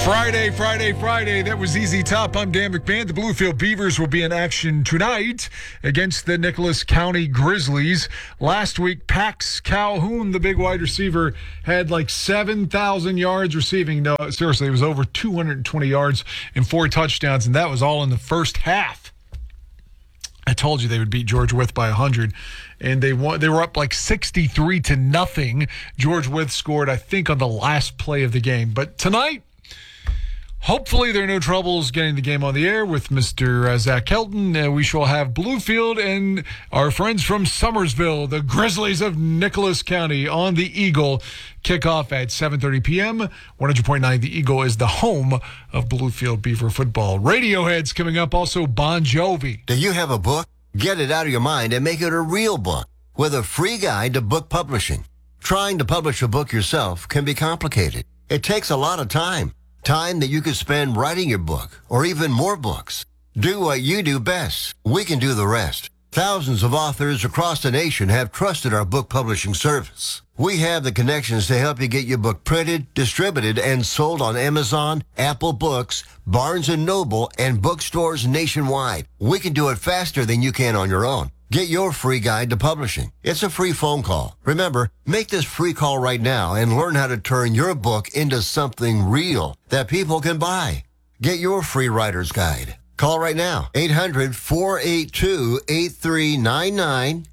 Friday. That was ZZ Top. I'm Dan McMahon. The Bluefield Beavers will be in action tonight against the Nicholas County Grizzlies. Last week, Pax Calhoun, the big wide receiver, had like 7,000 yards receiving. No, seriously, it was over 220 yards and 4 touchdowns, and that was all in the first half. I told you they would beat George Wythe by 100, and they were up like 63-0. George Wythe scored, I think, on the last play of the game. But tonight, hopefully there are no troubles getting the game on the air with Mr. Zach Kelton. We shall have Bluefield and our friends from Summersville, the Grizzlies of Nicholas County, on the Eagle. Kickoff at 7:30 p.m. 100.9 The Eagle is the home of Bluefield Beaver football. Radiohead's coming up, also Bon Jovi. Do you have a book? Get it out of your mind and make it a real book with a free guide to book publishing. Trying to publish a book yourself can be complicated. It takes a lot of time. Time that you could spend writing your book or even more books. Do what you do best. We can do the rest. Thousands of authors across the nation have trusted our book publishing service. We have the connections to help you get your book printed, distributed, and sold on Amazon, Apple Books, Barnes & Noble, and bookstores nationwide. We can do it faster than you can on your own. Get your free guide to publishing. It's a free phone call. Remember, make this free call right now and learn how to turn your book into something real that people can buy. Get your free writer's guide. Call right now. 800-482-8399.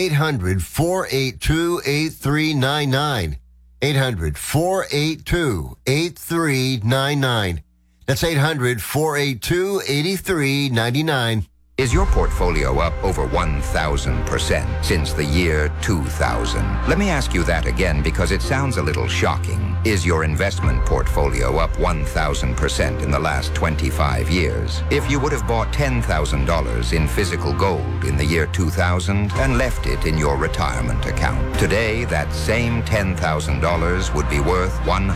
800-482-8399. 800-482-8399. That's 800-482-8399. Is your portfolio up over 1,000% since the year 2000? Let me ask you that again because it sounds a little shocking. Is your investment portfolio up 1,000% in the last 25 years? If you would have bought $10,000 in physical gold in the year 2000 and left it in your retirement account, today that same $10,000 would be worth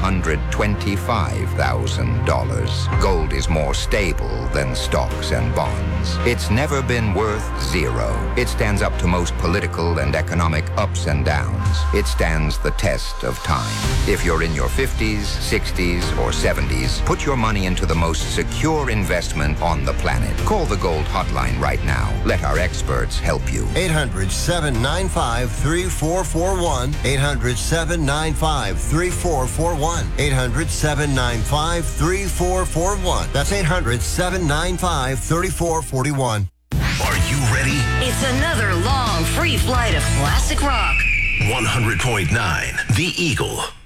$125,000. Gold is more stable than stocks and bonds. It's never been worth zero. It stands up to most political and economic ups and downs. It stands the test of time. If you're in your 50s, 60s, or 70s, put your money into the most secure investment on the planet. Call the Gold Hotline right now. Let our experts help you. 800-795-3441. 800-795-3441. 800-795-3441. That's 800-795-3441. Are you ready? It's another long free flight of classic rock. 100.9 The Eagle.